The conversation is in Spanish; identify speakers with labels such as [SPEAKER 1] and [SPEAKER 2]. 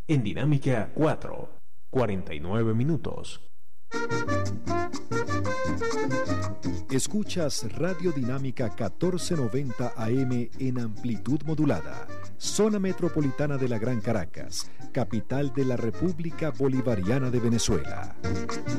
[SPEAKER 1] En Dinámica 4, 49 minutos.
[SPEAKER 2] Escuchas Radio Dinámica 1490 AM en amplitud modulada, zona metropolitana de la Gran Caracas, capital de la República Bolivariana de Venezuela.